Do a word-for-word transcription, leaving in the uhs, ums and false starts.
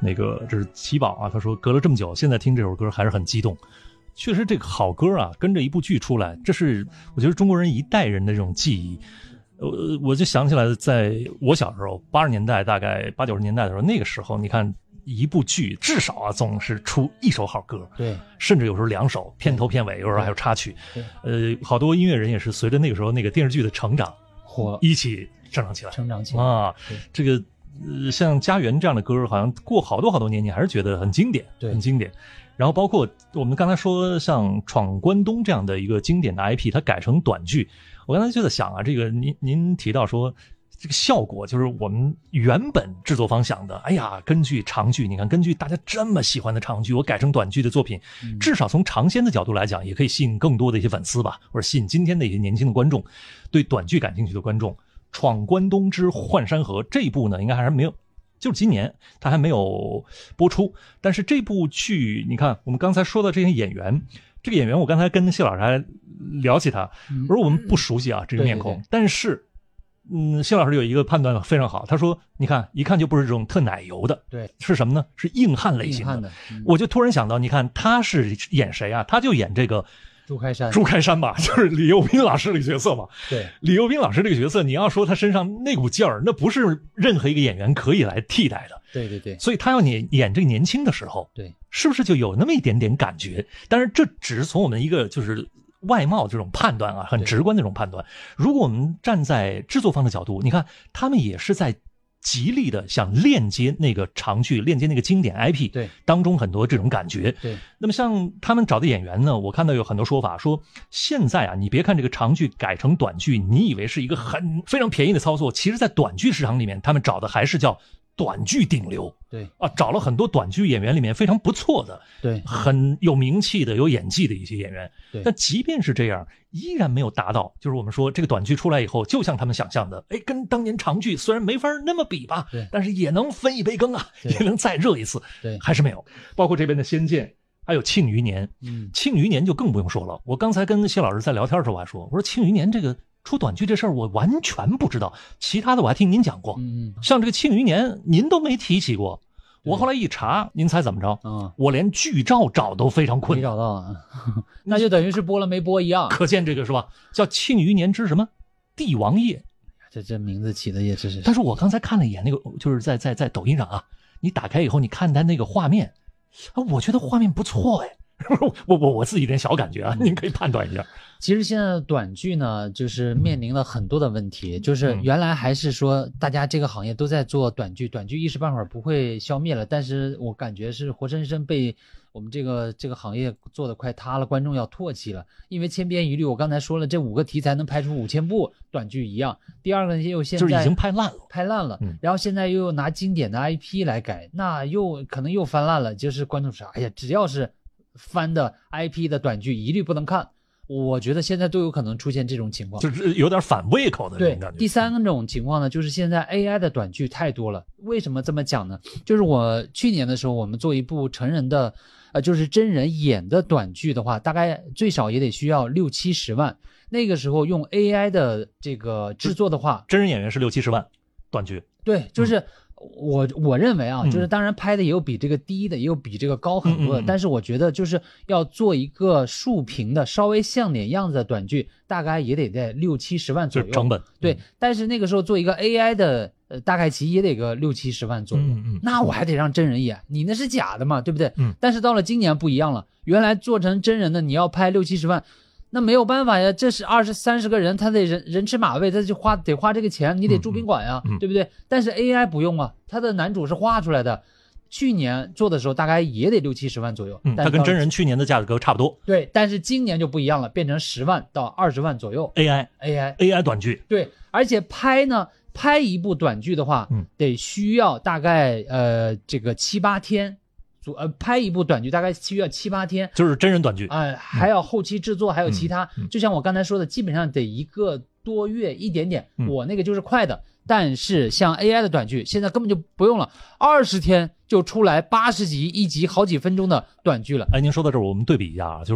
那个这是奇宝啊，他说隔了这么久，现在听这首歌还是很激动。确实，这个好歌啊，跟着一部剧出来，这是我觉得中国人一代人的这种记忆。呃，我就想起来，在我小时候，八十年代大概八九十年代的时候，那个时候你看一部剧至少啊总是出一首好歌， 对， 甚至有时候两首，片头片尾，有时候还有插曲。呃，好多音乐人也是随着那个时候那个电视剧的成长， 火一起成长起来， 成长起来啊。这个呃，像家园这样的歌，好像过好多好多年，你还是觉得很经典， 对， 很经典。然后包括我们刚才说像《闯关东》这样的一个经典的 I P， 它改成短剧，我刚才就在想啊，这个您您提到说这个效果，就是我们原本制作方想的，哎呀，根据长剧，你看根据大家这么喜欢的长剧，我改成短剧的作品， 嗯、 至少从长线的角度来讲，也可以吸引更多的一些粉丝吧，或者吸引今天的一些年轻的观众，对短剧感兴趣的观众。《闯关东之幻山河》这一部呢，应该还是没有。就是今年它还没有播出，但是这部剧你看我们刚才说的这些演员，这个演员我刚才跟谢老师还聊起他，我说我们不熟悉啊、嗯、这个面孔， 对对对， 但是嗯，谢老师有一个判断非常好，他说你看一看就不是这种特奶油的， 对， 是什么呢？是硬汉类型的。 硬汉的嗯、 我就突然想到，你看他是演谁啊？他就演这个朱开山， 朱开山吧，就是李幼斌老师这个角色嘛。 对， 李幼斌老师这个角色，你要说他身上那股劲儿，那不是任何一个演员可以来替代的。 对对对， 所以他要你演这个年轻的时候， 对， 是不是就有那么一点点感觉？但是这只是从我们一个就是外貌这种判断啊，很直观的这种判断。如果我们站在制作方的角度，你看他们也是在极力的想链接那个长剧，链接那个经典 I P， 对， 当中很多这种感觉。 对， 那么像他们找的演员呢，我看到有很多说法，说现在啊，你别看这个长剧改成短剧，你以为是一个很非常便宜的操作，其实在短剧市场里面，他们找的还是叫短剧顶流。 对啊，找了很多短剧演员里面非常不错的， 对， 很有名气的、有演技的一些演员。 对， 但即便是这样，依然没有达到，就是我们说这个短剧出来以后，就像他们想象的，哎，跟当年长剧虽然没法那么比吧， 对， 但是也能分一杯羹啊，也能再热一次。 对， 还是没有。包括这边的《仙剑》，还有《庆余年》。 嗯， 《庆余年》就更不用说了。我刚才跟谢老师在聊天的时候，我还说，我说《庆余年》这个出短剧这事儿，我完全不知道，其他的我还听您讲过。 嗯， 像这个《庆余年》，您都没提起过。我后来一查，您猜怎么着？ 嗯， 我连剧照找都非常困难，没找到啊，那就等于是播了没播一样。 可见这个是吧？叫《庆余年之什么帝王夜》， 这这名字起的也真是。 但是我刚才看了一眼那个，就是在在在抖音上啊，你打开以后，你看它那个画面，啊，我觉得画面不错哎。我我我自己一点小感觉啊，您可以判断一下。 其实现在的短剧呢，就是面临了很多的问题，就是原来还是说大家这个行业都在做短剧，短剧一时半会儿不会消灭了，但是我感觉是活生生被我们这个这个行业做得快塌了，观众要唾弃了，因为千篇一律。我刚才说了，这五个题材能拍出五千部短剧一样。第二个又现在就是已经拍烂了， 拍烂了， 嗯、 然后现在又拿经典的 I P 来改，那又可能又翻烂了。就是观众说，哎呀，只要是翻的 I P 的短剧一律不能看。我觉得现在都有可能出现这种情况， 就是有点反胃口的这种感觉。 对，第三种情况呢，就是现在 A I 的短剧太多了。为什么这么讲呢？就是我去年的时候，我们做一部成人的，呃，就是真人演的短剧的话，大概最少也得需要六七十万。那个时候用 A I 的这个制作的话， 真人演员是六七十万，短剧。 对，就是。嗯我我认为啊， 嗯、 就是当然拍的也有比这个低的，也有比这个高很多的， 嗯嗯嗯但是我觉得就是要做一个竖屏的、稍微像点样子的短剧，大概也得在六七十万左右。 就是成本。 对， 嗯、 但是那个时候做一个 A I 的，呃，大概其也得个六七十万左右。 嗯嗯。 那我还得让真人演，你那是假的嘛，对不对？ 嗯。 但是到了今年不一样了，原来做成真人的，你要拍六七十万。那没有办法呀，这是二十三十个人，他得人人吃马喂，他就花得花这个钱，你得住宾馆呀， 嗯嗯、 对不对？但是 A I 不用啊，他的男主是画出来的，去年做的时候大概也得六七十万左右， 嗯，他跟真人去年的价格差不多。 对，但是今年就不一样了，变成十万到二十万左右。 A I A I A I 短剧， 对，而且拍呢，拍一部短剧的话， 嗯， 得需要大概呃这个七八天。呃，拍一部短剧大概需要七八天， 就是真人短剧， 哎、呃，还要后期制作，嗯、还有其他、 嗯嗯， 就像我刚才说的，基本上得一个多月一点点。 嗯、 我那个就是快的，但是像 A I 的短剧，现在根本就不用了，二十天就出来八十集一集好几分钟的短剧了。 哎，您说到这儿，我们对比一下啊，就